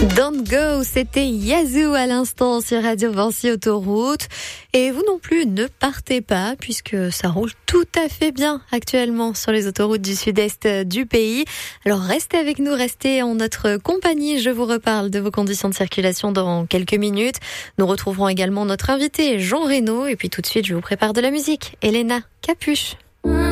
Don't Go, c'était Yazoo à l'instant sur Radio Vinci Autoroute. Et vous non plus, ne partez pas puisque ça roule tout à fait bien actuellement sur les autoroutes du sud-est du pays. Alors restez avec nous, restez en notre compagnie. Je vous reparle de vos conditions de circulation dans quelques minutes. Nous retrouverons également notre invité Jean Reno. Et puis tout de suite, je vous prépare de la musique. Elena Capuche.